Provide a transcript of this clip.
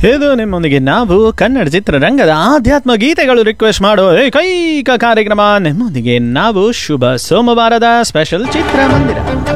ಇದು ನಿಮ್ಮೊಂದಿಗೆ ನಾವು ಕನ್ನಡ ಚಿತ್ರರಂಗದ ಆಧ್ಯಾತ್ಮ ಗೀತೆಗಳು ರಿಕ್ವೆಸ್ಟ್ ಮಾಡೋ ಏಕೈಕ ಕಾರ್ಯಕ್ರಮ. ನಿಮ್ಮೊಂದಿಗೆ ನಾವು ಶುಭ ಸೋಮವಾರದ ಸ್ಪೆಷಲ್ ಚಿತ್ರಮಂದಿರ.